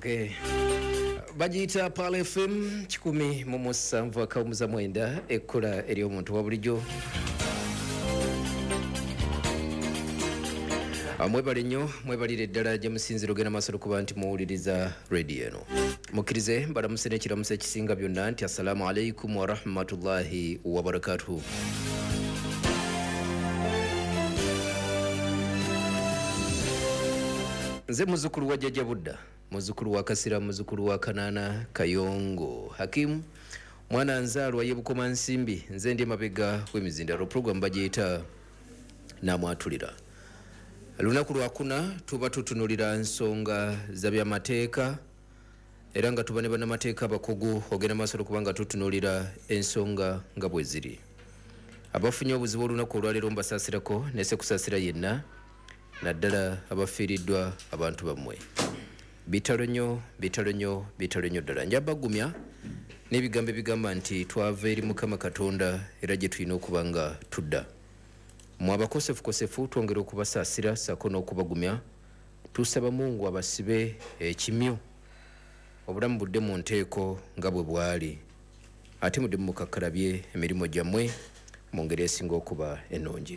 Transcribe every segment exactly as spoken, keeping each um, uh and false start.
okay. Bagiyita Pal F M kikumi mu musanvu akawumuza mwenda ekkola eri omuntu wa bulijjo. Mwebale nnyo mwebalire eddala gye musinziro gena masolo kuba nti muwuliriza radio eno. Mukkirize mbalamuse n'ekiramusa ekisinga byonna nti assalamu alaikum wa rahmatullahi wa barakatuhu. Nze muzukulu wa Jjajja Budda, muzukulu wa Kasira, muzukulu wa Kanaana Kayongo Hakimu, mwana nzaalwa ye Bukoma Nsimbi. Nze ndi mabega w'emizindalo program bagiyita Namwatulira. Lunaku lwakuna tuba tutunulira nsonga za byamateeka era nga tuba ne bannamateeka abakugu ogenda maaso kubanga tutunulira ensonga nga bwe ziri. Abafunye obuzibu olunaku olwaleero mbasaasirako nese kusaasira yenna naddala abafiiriddwa abantu bammwe. Bitalo nnyo bitalo nnyo bitalo nnyo ddala. Njabagumya n'ebigambo ebigamba nti twava eri Mukama Katonda era gye tulina okuba nga tudda. Mwabakosefu kosefu twongera okubasaasira sako n'okubagumya. Tusaba Mungu abasibe ekimyu obulamu budde mu nteeko nga bwe bwali ate mudde mukakkalabye emirimu gyammwe mu ngeri esinga okuba ennungi.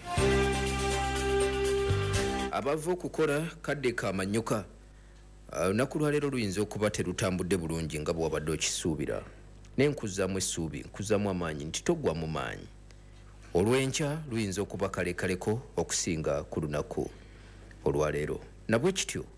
Abava okukola kadde kamannyuka olunaku lwaleero luyinza okuba terutambudde bulungi nga bw'obadde okisuubira. Naye nkuzaamu essuubi nkuzaamu amaanyi nti toggwa mu maanyi. Olw'enkya luyinza okuba kalekaleko okusinga ku lunaku olwaleero. Nabwe kityo